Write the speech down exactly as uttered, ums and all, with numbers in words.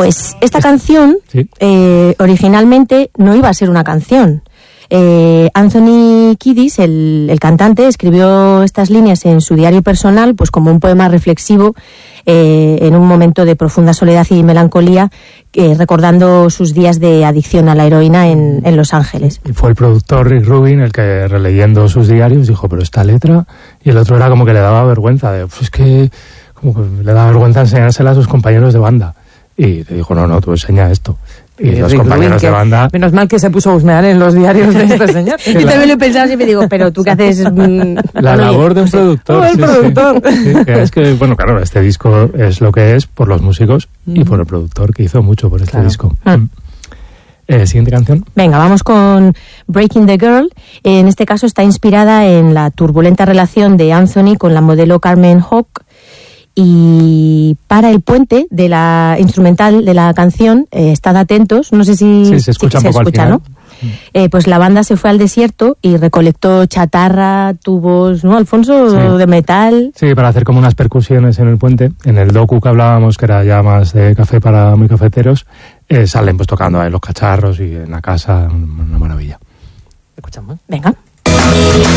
Pues esta canción sí. eh, originalmente no iba a ser una canción. Eh, Anthony Kiedis, el, el cantante, escribió estas líneas en su diario personal, pues como un poema reflexivo eh, en un momento de profunda soledad y melancolía, eh, recordando sus días de adicción a la heroína en, en Los Ángeles. Y fue el productor Rick Rubin el que, releyendo sus diarios, dijo, pero esta letra, y el otro era como que le daba vergüenza, de, pues es que como que le daba vergüenza enseñársela a sus compañeros de banda. Y le dijo, no, no, tú enseña esto. Y, y los Rick compañeros Rubin, que, de banda... Menos mal que se puso a husmear en los diarios de este señor. Yo también lo he pensado, siempre digo, pero tú qué haces... Mm, la labor de un productor. Oh, el sí, productor. Sí. Sí, es que, bueno, claro, este disco es lo que es por los músicos mm. y por el productor, que hizo mucho por este claro. disco. Mm. Eh, Siguiente canción. Venga, vamos con Breaking the Girl. En este caso está inspirada en la turbulenta relación de Anthony con la modelo Carmen Hawk. Y para el puente de la instrumental de la canción, eh, estad atentos, no sé si sí, se escucha, sí, un poco se escucha, al ¿no? Eh, pues la banda se fue al desierto y recolectó chatarra, tubos, ¿no, Alfonso? Sí. De metal. Sí, para hacer como unas percusiones en el puente. En el docu que hablábamos, que era ya más de café para muy cafeteros, eh, salen pues tocando ahí los cacharros y en la casa, una maravilla. Escuchamos. Venga.